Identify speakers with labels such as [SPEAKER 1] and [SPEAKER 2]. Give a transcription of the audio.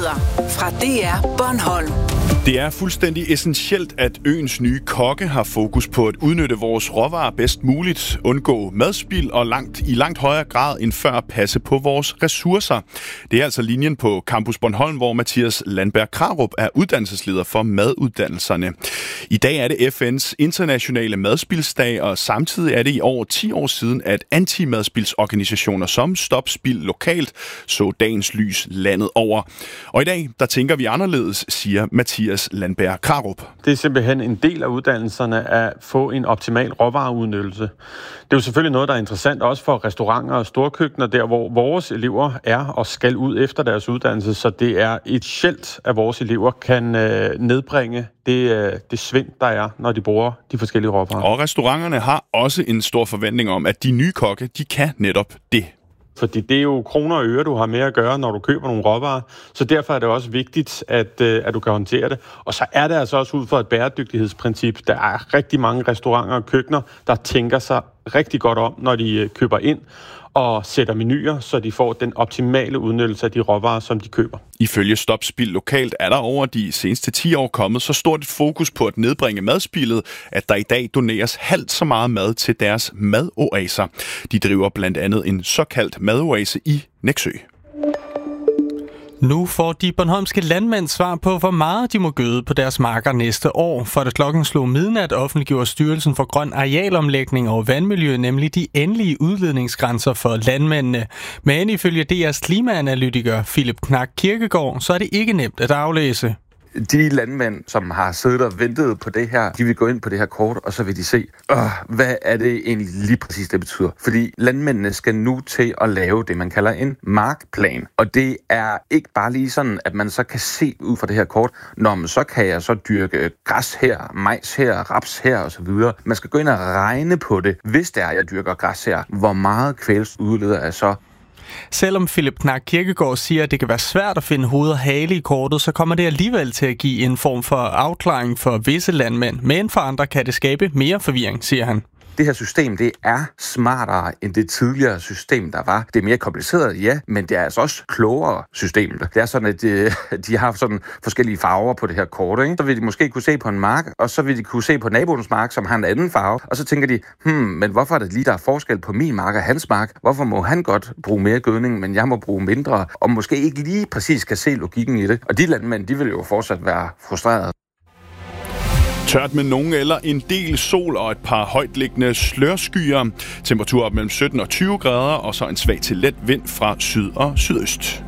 [SPEAKER 1] Nyheder fra DR Bornholm.
[SPEAKER 2] Det er fuldstændig essentielt, at øens nye kokke har fokus på at udnytte vores råvarer bedst muligt, undgå madspild og i langt højere grad end før passe på vores ressourcer. Det er altså linjen på Campus Bornholm, hvor Mathias Landberg Krarup er uddannelsesleder for maduddannelserne. I dag er det FN's internationale madspildsdag, og samtidig er det i over 10 år siden, at anti-madspildsorganisationer som Stop Spild Lokalt så dagens lys landet over. Og i dag, der tænker vi anderledes, siger Mathias Landberg Krarup.
[SPEAKER 3] Det er simpelthen en del af uddannelserne at få en optimal råvareudnyttelse. Det er jo selvfølgelig noget, der er interessant også for restauranter og storkøkkener, der hvor vores elever er og skal ud efter deres uddannelse, så det er et sjælt, at vores elever kan nedbringe det svind, der er, når de bruger de forskellige råvarer.
[SPEAKER 2] Og restauranterne har også en stor forventning om, at de nye kokke, de kan netop det.
[SPEAKER 3] Fordi det er jo kroner og øre, du har med at gøre, når du køber nogle råvarer. Så derfor er det også vigtigt, at du kan håndtere det. Og så er det altså også ud fra et bæredygtighedsprincip. Der er rigtig mange restauranter og køkkener, der tænker sig rigtig godt om, når de køber ind og sætter menuer, så de får den optimale udnyttelse af de råvarer, som de køber.
[SPEAKER 2] Ifølge Stop Spild Lokalt er der over de seneste 10 år kommet så stort et fokus på at nedbringe madspildet, at der i dag doneres halvt så meget mad til deres madoaser. De driver blandt andet en såkaldt madoase i Nexø.
[SPEAKER 4] Nu får de bornholmske landmænd svar på, hvor meget de må gøde på deres marker næste år. For da klokken slog midnat, offentliggjorde Styrelsen for Grøn Arealomlægning og Vandmiljø nemlig de endelige udledningsgrænser for landmændene. Men ifølge DR's klimaanalytiker Philip Knak Kirkegaard, så er det ikke nemt at aflæse.
[SPEAKER 5] De landmænd, som har siddet og ventet på det her, de vil gå ind på det her kort, og så vil de se, hvad er det egentlig lige præcis, det betyder. Fordi landmændene skal nu til at lave det, man kalder en markplan. Og det er ikke bare lige sådan, at man så kan se ud fra det her kort, så kan jeg så dyrke græs her, majs her, raps her osv. Man skal gå ind og regne på det, hvis det er, jeg dyrker græs her. Hvor meget kvælstof udleder jeg så?
[SPEAKER 4] Selvom Philip Knak Kirkegaard siger, at det kan være svært at finde hoved og hale i kortet, så kommer det alligevel til at give en form for afklaring for visse landmænd. Men for andre kan det skabe mere forvirring, siger han.
[SPEAKER 5] Det her system, det er smartere end det tidligere system, der var. Det er mere kompliceret, ja, men det er altså også klogere system. Det er sådan, at de har sådan forskellige farver på det her kort, ikke? Så vil de måske kunne se på en mark, og så vil de kunne se på naboens mark, som har en anden farve. Og så tænker de, men hvorfor er det lige, der er forskel på min mark og hans mark? Hvorfor må han godt bruge mere gødning, men jeg må bruge mindre? Og måske ikke lige præcis kan se logikken i det. Og de landmænd, de vil jo fortsat være frustrerede.
[SPEAKER 2] Tørt med nogen eller en del sol og et par højtliggende slørskyer. Temperatur op mellem 17 og 20 grader, og så en svag til let vind fra syd og sydøst.